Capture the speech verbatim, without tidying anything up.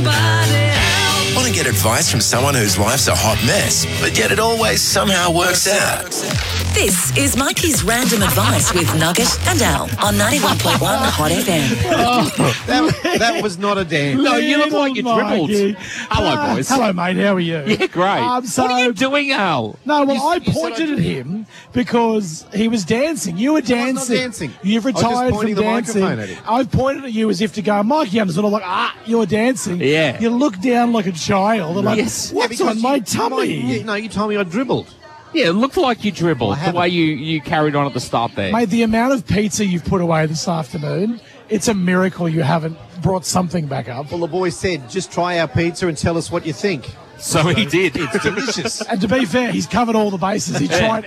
Want to get advice from someone whose life's a hot mess, but yet it always somehow works out? This is Mikey's Random Advice with Nugget and Al on ninety-one point one Hot F M. Oh, that, that was not a dance. No, you look like you dribbled. Mikey. Hello, Uh, boys. Hello, mate. How are you? Yeah, great. Um, so, what are you doing, Al? No, well, You- I you said pointed I at him because he was dancing. You were I was not dancing. dancing. You've I was just retired pointing from the dancing. microphone at him. I pointed at you as if to go, Mikey Anderson. I'm like, ah, you're dancing. Yeah. You look down like a child. I'm like, Yes. what's Yeah, on because my you- tummy? you- no, you told me I dribbled. Yeah, it looked like you dribbled I the haven't. way you, you carried on at the start there. Mate, the amount of pizza you've put away this afternoon, it's a miracle you haven't brought something back up. Well, the boy said, just try our pizza and tell us what you think. so he did. It's delicious. And to be fair, he's covered all the bases. He tried